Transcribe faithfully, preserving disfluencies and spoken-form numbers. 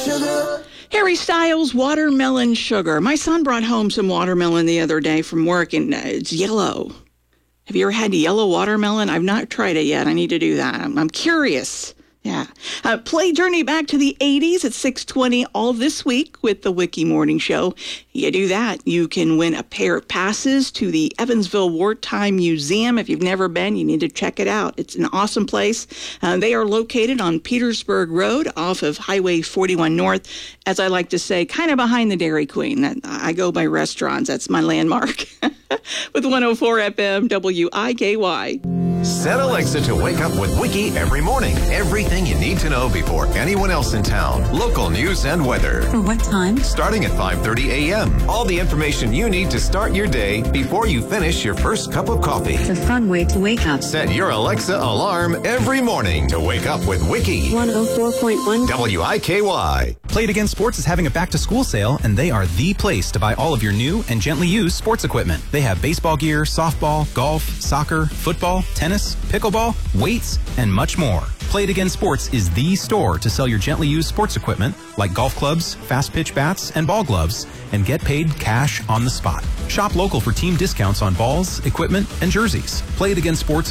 sugar. Harry Styles watermelon sugar. My son brought home some watermelon the other day from work, and uh, it's yellow. Have you ever had yellow watermelon? I've not tried it yet. I need to do that. I'm, I'm curious. Yeah. Uh, play Journey Back to the eighties at six twenty all this week with the Wiki Morning Show. You do that, you can win a pair of passes to the Evansville Wartime Museum. If you've never been, you need to check it out. It's an awesome place. Uh, they are located on Petersburg Road off of Highway forty-one North. As I like to say, kind of behind the Dairy Queen. I go by restaurants. That's my landmark. With one oh four F M W I K Y. Set Alexa to wake up with Wiki every morning. Everything you need to know before anyone else in town. Local news and weather. For what time? Starting at five thirty a.m. All the information you need to start your day before you finish your first cup of coffee. It's a fun way to wake up. Set your Alexa alarm every morning to wake up with Wiki. one oh four point one W I K Y. Play It Again Sports is having a back-to-school sale, and they are the place to buy all of your new and gently used sports equipment. They have baseball gear, softball, golf, soccer, football, tennis, pickleball, weights, and much more. Play It Again Sports is the store to sell your gently used sports equipment like golf clubs, fast pitch bats, and ball gloves, and get paid cash on the spot. Shop local for team discounts on balls, equipment, and jerseys. Play It Again Sports